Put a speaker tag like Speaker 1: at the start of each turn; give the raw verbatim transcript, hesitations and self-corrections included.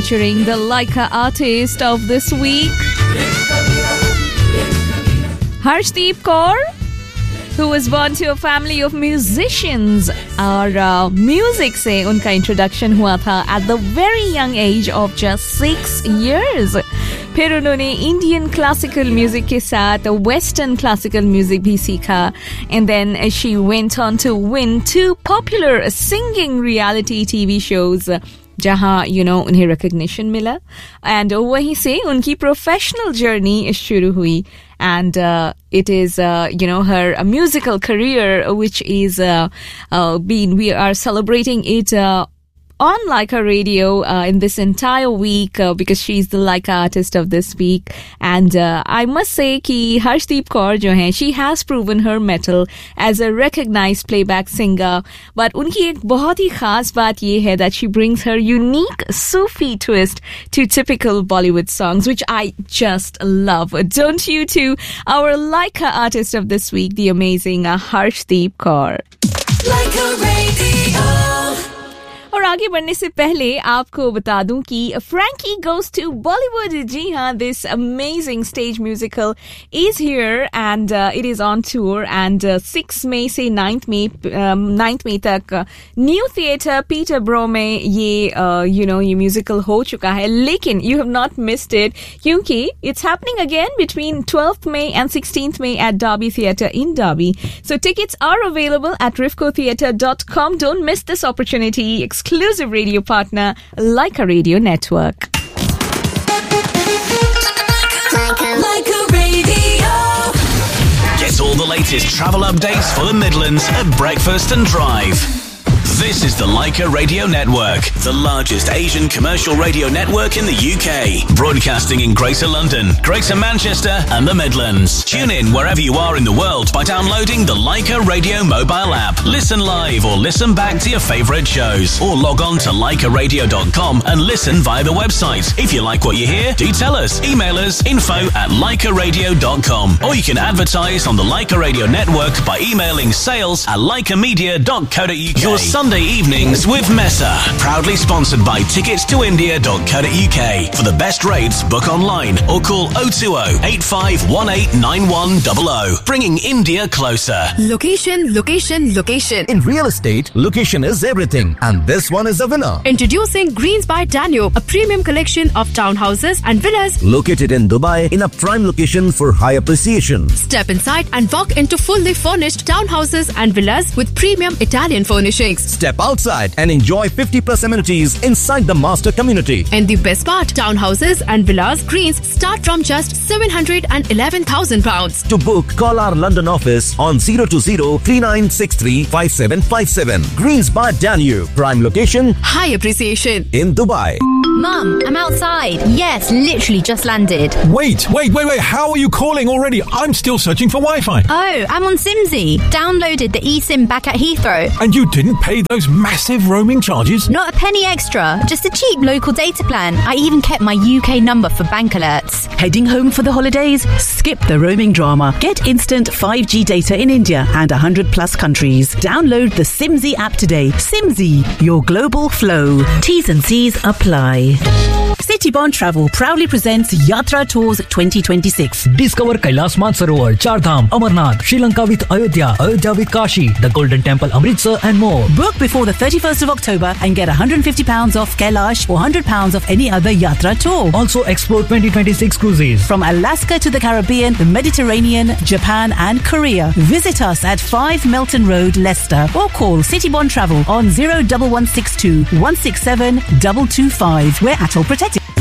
Speaker 1: featuring the Laika artist of this week, Harshdeep Kaur, who was born to a family of musicians. और uh, music से उनका introduction हुआ था at the very young age of just six years. फिर उन्होंने Indian classical music के साथ Western classical music भी सीखा. And then she went on to win two popular singing reality T V shows, जहाँ you know उन्हें recognition मिला. And वहीं से उनकी professional journey शुरू हुई. And uh, it is, uh, you know, her uh, musical career, which is uh, uh, being, we are celebrating it uh, on Laika Radio uh, in this entire week uh, because she's the Laika artist of this week. And uh, I must say कि Harshdeep Kaur जो है, she has proven her mettle as a recognized playback singer. But उनकी एक बहुत ही खास बात ये है that she brings her unique Sufi twist to typical Bollywood songs, which I just love. Don't you too? Our Laika artist of this week, the amazing uh, Harshdeep Kaur. Laika Radio. और आगे बढ़ने से पहले आपको बता दूं कि Frankie Goes to Bollywood, जी हाँ, this amazing stage musical is here and uh, it is on tour and uh, six May से ninth May um, ninth May तक uh, New Theatre Peterborough में ये uh, you know ये musical हो चुका है. लेकिन you have not missed it क्योंकि it's happening again between twelfth May and sixteenth May at Derby Theatre in Derby. So tickets are available at rifco theatre dot com. Don't miss this opportunity. Exclusive radio partner, Laika Radio Network.
Speaker 2: Laika Radio.
Speaker 3: Get all the latest travel updates for the Midlands at Breakfast and Drive. This is the Laika Radio Network, the largest Asian commercial radio network in the U K, broadcasting in Greater London, Greater Manchester and the Midlands. Tune in wherever you are in the world by downloading the Laika Radio mobile app. Listen live or listen back to your favourite shows, or log on to laika radio dot com and listen via the website. If you like what you hear, do tell us. Email us info at laika radio dot com, or you can advertise on the Laika Radio Network by emailing sales at laika media dot co dot uk. Your Sunday evenings with Mesa, proudly sponsored by tickets to india dot co dot uk. For the best rates, book online or call oh two oh, eight five one eight, nine one zero zero. Bringing India closer.
Speaker 4: Location, location, location.
Speaker 5: In real estate, location is everything, and this one is the winner.
Speaker 4: Introducing Greens by Danube, a premium collection of townhouses and villas
Speaker 5: located in Dubai in a prime location for high appreciation.
Speaker 4: Step inside and walk into fully furnished townhouses and villas with premium Italian furnishings.
Speaker 5: Step outside and enjoy fifty plus amenities inside the master community.
Speaker 4: And the best part, townhouses and villas Greens start from just seven hundred eleven thousand pounds.
Speaker 5: To book, call our London office on zero two zero, three nine six three, five seven five seven. Greens by Danube, prime location,
Speaker 4: high appreciation
Speaker 5: in Dubai.
Speaker 6: Mum, I'm outside. Yes, literally just landed.
Speaker 7: Wait, wait, wait, wait. How are you calling already? I'm still searching for Wi-Fi.
Speaker 6: Oh, I'm on Simsy. Downloaded the eSIM back at Heathrow.
Speaker 7: And you didn't pay those massive roaming charges?
Speaker 6: Not a penny extra. Just a cheap local data plan. I even kept my U K number for bank alerts.
Speaker 8: Heading home for the holidays? Skip the roaming drama. Get instant five G data in India and one hundred plus countries. Download the Simsy app today. Simsy, your global flow. T's and C's apply. Citybond Travel proudly presents Yatra Tours twenty twenty-six.
Speaker 9: Discover Kailas Mansarovar, Char Dham, Amarnath, Sri Lanka with Ayodhya, Ayodhya with Kashi, the Golden Temple Amritsar and more.
Speaker 8: Book before the thirty-first of October and get one hundred fifty pounds off Kailash or one hundred pounds off any other Yatra tour.
Speaker 9: Also explore twenty twenty-six cruises.
Speaker 8: From Alaska to the Caribbean, the Mediterranean, Japan and Korea. Visit us at five Melton Road, Leicester, or call Citybond Travel on zero one one six two, one six seven two two five. We're at all protected.